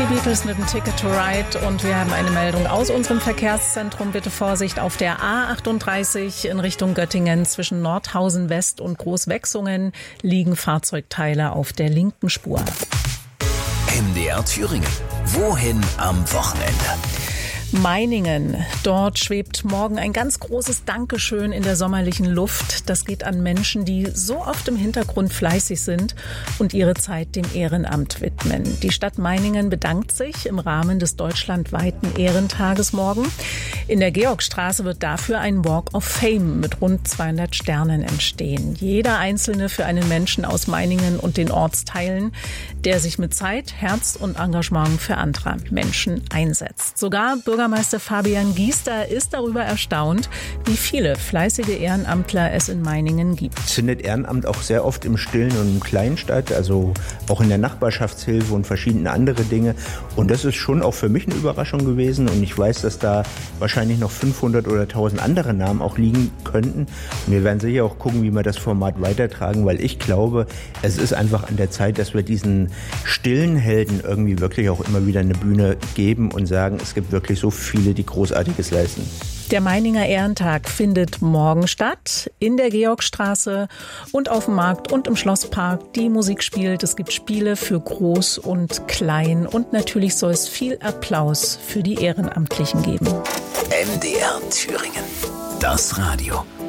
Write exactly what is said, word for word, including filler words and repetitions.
Die Beatles mit dem Ticket to Ride und wir haben eine Meldung aus unserem Verkehrszentrum. Bitte Vorsicht auf der A achtunddreißig in Richtung Göttingen zwischen Nordhausen West und Großwechsungen liegen Fahrzeugteile auf der linken Spur. M D R Thüringen. Wohin am Wochenende? Meiningen. Dort schwebt morgen ein ganz großes Dankeschön in der sommerlichen Luft. Das geht an Menschen, die so oft im Hintergrund fleißig sind und ihre Zeit dem Ehrenamt widmen. Die Stadt Meiningen bedankt sich im Rahmen des deutschlandweiten Ehrentages morgen. In der Georgstraße wird dafür ein Walk of Fame mit rund zweihundert Sternen entstehen. Jeder einzelne für einen Menschen aus Meiningen und den Ortsteilen, der sich mit Zeit, Herz und Engagement für andere Menschen einsetzt. Sogar Bürgermeister Fabian Giester ist darüber erstaunt, wie viele fleißige Ehrenamtler es in Meiningen gibt. Es findet Ehrenamt auch sehr oft im Stillen und im Kleinen statt, also auch in der Nachbarschaftshilfe und verschiedene andere Dinge. Und das ist schon auch für mich eine Überraschung gewesen. Und ich weiß, dass da wahrscheinlich noch fünfhundert oder tausend andere Namen auch liegen könnten. Und wir werden sicher auch gucken, wie wir das Format weitertragen, weil ich glaube, es ist einfach an der Zeit, dass wir diesen stillen Helden irgendwie wirklich auch immer wieder eine Bühne geben und sagen, es gibt wirklich so viele, die Großartiges leisten. Der Meininger Ehrentag findet morgen statt in der Georgstraße und auf dem Markt und im Schlosspark. Die Musik spielt, es gibt Spiele für Groß und Klein und natürlich soll es viel Applaus für die Ehrenamtlichen geben. M D R Thüringen. Das Radio.